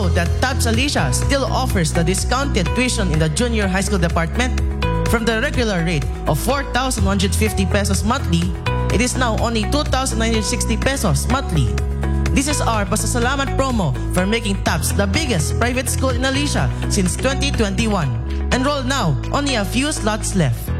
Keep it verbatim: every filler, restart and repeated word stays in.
that TAPS Alicia still offers the discounted tuition in the junior high school department. From the regular rate of four thousand one hundred fifty pesos monthly, it is now only two thousand nine hundred sixty pesos monthly. This is our pasasalamat promo for making TAPS the biggest private school in Alicia since twenty twenty-one. Enroll now, only a few slots left.